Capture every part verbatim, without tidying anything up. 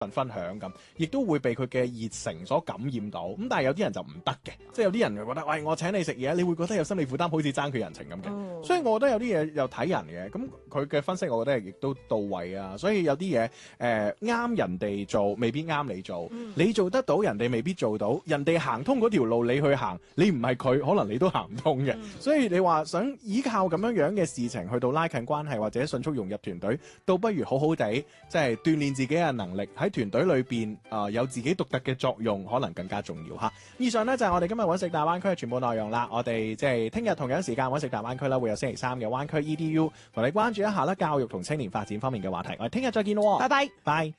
分享咁，亦都會被佢嘅熱誠所感染到。咁但係有啲人就唔得嘅，即係有啲人就覺得，喂，我請你食嘢，你會覺得有心理負擔，好似爭佢人情咁嘅。 哦、 所以我覺得有啲嘢又睇人嘅，咁佢嘅分析我覺得亦都到位啊。所以有啲嘢誒啱人哋做，未必啱你做。 嗯、 你做得到，人哋未必做到。人哋行通嗰條路，你去行，你唔係佢，可能你都行唔通嘅。嗯、所以你話想依靠咁樣樣嘅事情去到拉近關係，或者迅速融入團隊，倒不如好好地即係鍛鍊自己嘅能力喺團隊裏邊啊、呃，有自己獨特嘅作用，可能更加重要嚇。以上呢，就係、是、我哋今日揾食大灣區嘅全部內容啦。我哋即係聽日同樣時間揾食大灣區啦，會有星期三嘅灣區 E D U 同你關注一下啦，教育同青年發展方面嘅話題。我哋聽日再見咯， 拜拜拜。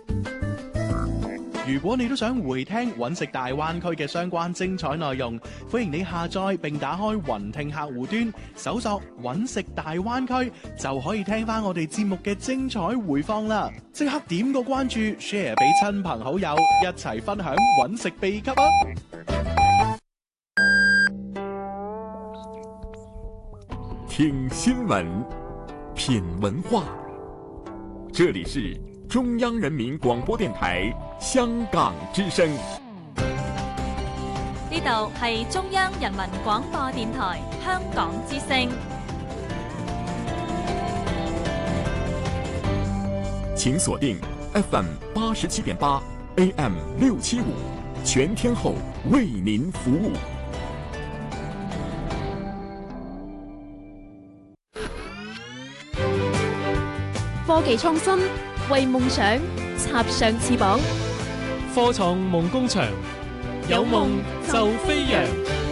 如果你都想回聽揾食大灣區嘅相關精彩內容，歡迎你下載並打開雲聽客戶端，搜索揾食大灣區，就可以聽翻我哋節目嘅精彩回放啦！即刻點個關注 ，share 俾親朋好友，一齊分享揾食秘笈啊！ 聽新聞，品文化，這裡是中央人民廣播電台香港之聲。 呢度係中央人民廣播電台香港之聲。 請鎖定 F M 八十七點八 A M 六七五，全天候為您服務。 科技創新，為夢想插上翅膀。 科創夢工場，有夢就飛揚。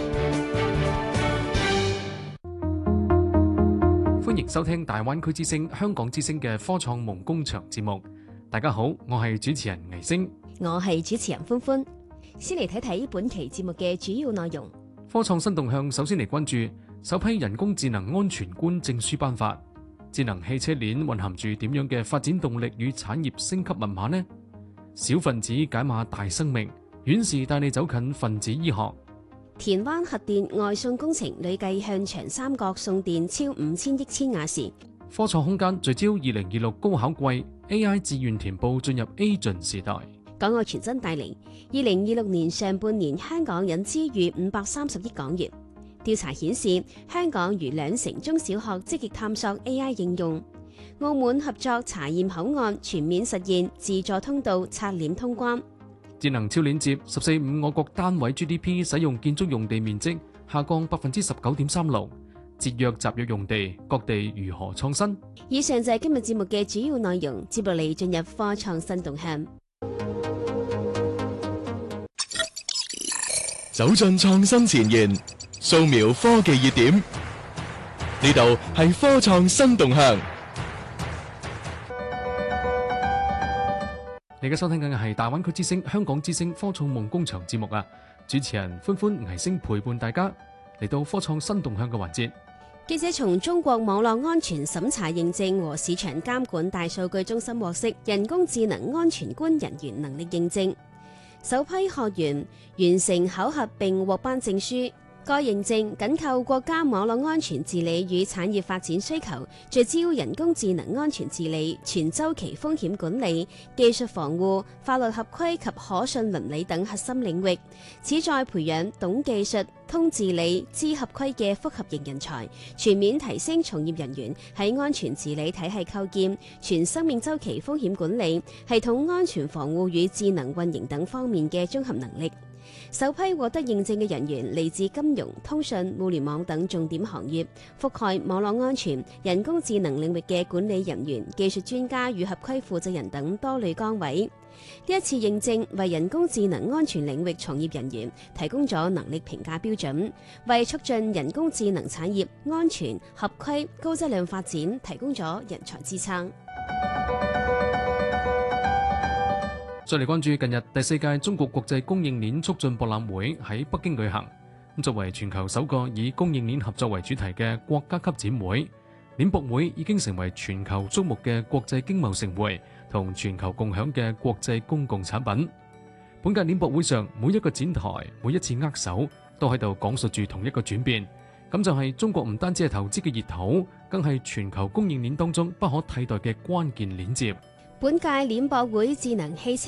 歡迎收聽大灣區之聲、香港之聲嘅科創夢工場節目。大家好，我係主持人倪星， 我係主持人歡歡。先嚟睇睇本期節目嘅主要內容。 科創新動向，首先嚟關注首批人工智能安全官證書頒發。智能汽車鏈蘊含住點樣嘅發展動力與產業升級密碼呢？小分子解碼大生命，遠視帶你走近分子醫學。 田灣核電外送工程累計向長三角送電超五千億千瓦時。 科創空間聚焦二零二六高考季 A I 志願填報進入 Agent 時代。 港澳傳真帶嚟二零二六年上半年香港引資逾五百三十億港元。調查顯示，香港逾兩成中小學積極探索 A I 應用。澳門合作查驗口岸全面實現自助通道刷臉通關。 智能超鏈接十四五我國單位 G D P 使用建築用地面積下降百分之十九點三六，節約集約用地，各地如何創新？ 以上就係今日節目嘅主要內容，接落嚟進入科創新動向。 走進創新前沿，掃描科技熱點，呢度係科創新動向。 你而家收聽緊嘅係大灣區之聲、香港之聲科創夢工場節目啊！主持人歡歡、倪星陪伴大家嚟到科創新動向嘅環節。 記者從中國網絡安全審查認證和市場監管大數據中心獲悉，人工智能安全官人員能力認證，首批學員完成考核並獲頒證書。該認證緊扣國家網絡安全治理與產業發展需求，聚焦人工智能安全治理、全周期風險管理、技術防護、法律合規及可信倫理等核心領域，旨在培養懂技術、通治理、知合規嘅複合型人才，全面提升從業人員喺安全治理體系構建、全生命周期風險管理、系統安全防護與智能運營等方面嘅綜合能力。首批獲得認證嘅人員嚟自金融、通訊、互聯網等重點行業，覆蓋網絡安全、人工智能領域嘅管理人員、技術專家與合規負責人等多類崗位。呢一次認證為人工智能安全領域從業人員提供咗能力評價標準，為促進人工智能產業安全、合規、高質量發展提供咗人才支撐。 再嚟關注近日第四屆中國國際供應鏈促進博覽會喺北京舉行。作為全球首個以供應鏈合作為主題嘅國家級展會，鏈博會已經成為全球矚目嘅國際經貿盛會同全球共享嘅國際公共產品。本屆鏈博會上，每一個展台、每一次握手，都喺度講述住同一個轉變，咁就係中國唔單止係投資嘅熱土，更係全球供應鏈當中不可替代嘅關鍵鏈接。 本屆鏈博會智能汽車